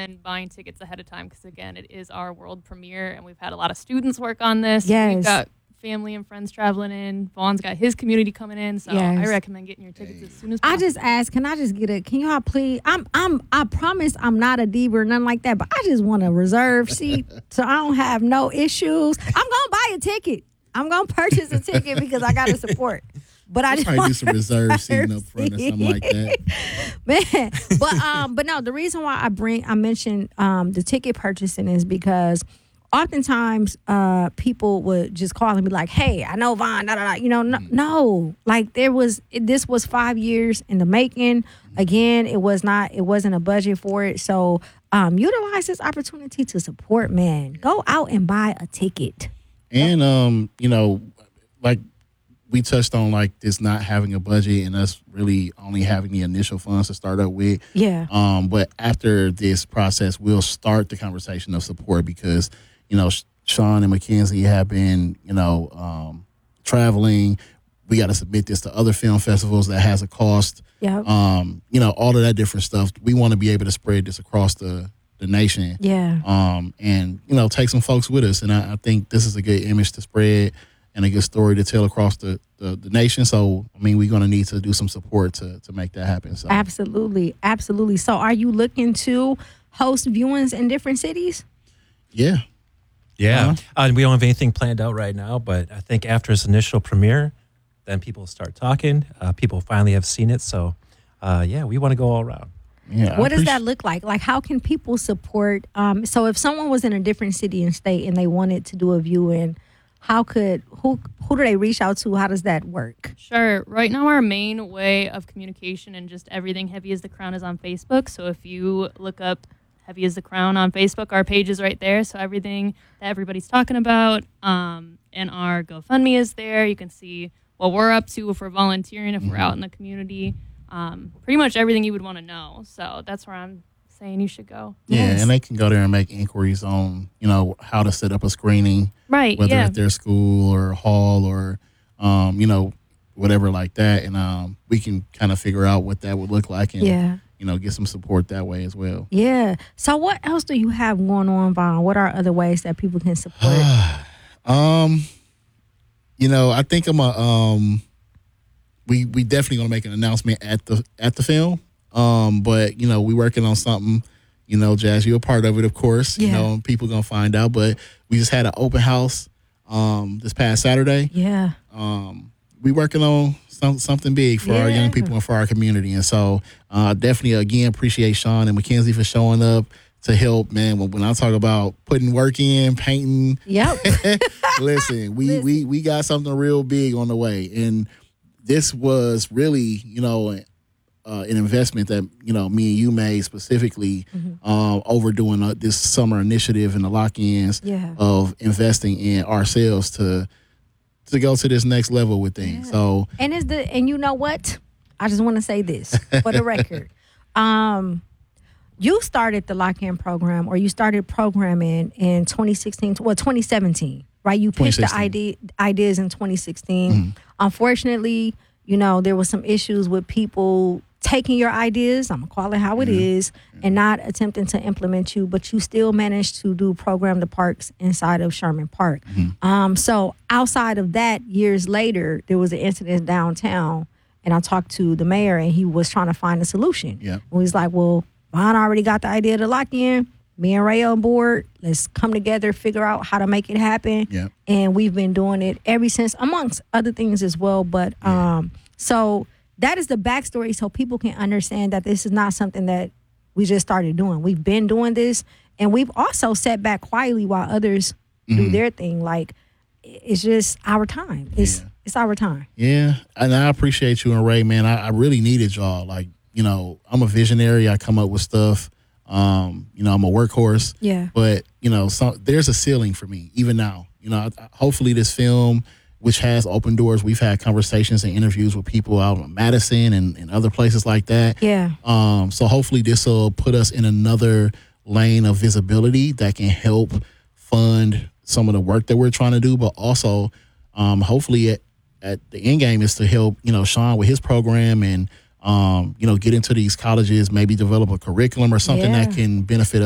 recommend buying tickets ahead of time because, again, it is our world premiere, and we've had a lot of students work on this. Yes. We've got family and friends traveling in. Vaughn's got his community coming in, so Yes. I recommend getting your tickets as soon as possible. I just asked, can I just get a? Can y'all please? I promise I'm not a diva or nothing like that, but I just want a reserve seat so I don't have no issues. I'm gonna buy a ticket. I'm gonna purchase a ticket because I gotta support. But I just Probably want do some reserve seating up front or something like that. Man, but no, the reason why I mentioned the ticket purchasing is because oftentimes people would just call and be like, "Hey, I know Vaughn, da da da." You know, no, like this was 5 years in the making. Again, it wasn't a budget for it. So utilize this opportunity to support, man. Go out and buy a ticket. And you know, like we touched on, like this not having a budget and us really only having the initial funds to start up with. Yeah. But after this process, we'll start the conversation of support because, you know, Sean and Mackenzie have been, you know, traveling. We got to submit this to other film festivals that has a cost. Yeah. You know, all of that different stuff. We want to be able to spread this across the nation. Yeah. And, you know, take some folks with us. And I think this is a good image to spread and a good story to tell across the nation. So, I mean, we're going to need to do some support to make that happen. So Absolutely. Absolutely. So are you looking to host viewings in different cities? Yeah. Yeah. We don't have anything planned out right now, but I think after its initial premiere, then people start talking. People finally have seen it. So, yeah, we want to go all around. Yeah. What does that look like? Like, how can people support? So if someone was in a different city and state and they wanted to do a viewing, who do they reach out to? How does that work? Sure. Right now, our main way of communication and just everything Heavy as the Crown is on Facebook. So if you look up Heavy as the Crown on Facebook, our page is right there. So everything that everybody's talking about, and our GoFundMe is there. You can see what we're up to if we're volunteering, if we're out in the community. Pretty much everything you would want to know. So that's where I'm saying you should go. Yeah, Yes. and they can go there and make inquiries on, you know, how to set up a screening. Right, whether yeah. at their school or hall or, you know, whatever like that. And we can kind of figure out what that would look like and, Yeah. you know, get some support that way as well. Yeah. So what else do you have going on, Vaughn? What are other ways that people can support? You know, I think we definitely gonna make an announcement at the film. But you know, we working on something. You know, Jazz, you're a part of it, of course. Yeah. You know, and people gonna find out. But we just had an open house this past Saturday. Yeah. We working on something big for our young people and for our community. And so definitely, again, appreciate Sean and Mackenzie for showing up to help, man. When I talk about putting work in, painting, Yep. listen, we got something real big on the way. And this was really, you know, an investment that, you know, me and you made specifically over doing this summer initiative and the lock-ins of investing in ourselves to go to this next level with things. So, And you know what? I just want to say this for the record. You started the lock-in program, or you started programming in 2017, right? You pitched the ideas in 2016. Unfortunately, you know, there was some issues with people taking your ideas, I'm going to call it how it is, and not attempting to implement you, but you still managed to program the parks inside of Sherman Park. So outside of that, years later, there was an incident downtown, and I talked to the mayor, and he was trying to find a solution. Yeah. And he's like, well, Vaughn already got the idea to lock in. Me and Ray on board. Let's come together, figure out how to make it happen. Yeah. And we've been doing it ever since, amongst other things as well. But so that is the backstory, so people can understand that this is not something that we just started doing. We've been doing this, and we've also sat back quietly while others do their thing. Like, it's just our time. It's our time. yeah. And I appreciate you and Ray, man. I really needed y'all. Like, you know, I'm a visionary. I come up with stuff. You know, I'm a workhorse. Yeah. But, you know, there's a ceiling for me, even now. You know, hopefully this film, which has open doors, we've had conversations and interviews with people out in Madison and other places like that. Yeah. So hopefully this will put us in another lane of visibility that can help fund some of the work that we're trying to do, but also hopefully at the end game is to help, you know, Sean with his program and, you know, get into these colleges, maybe develop a curriculum or something that can benefit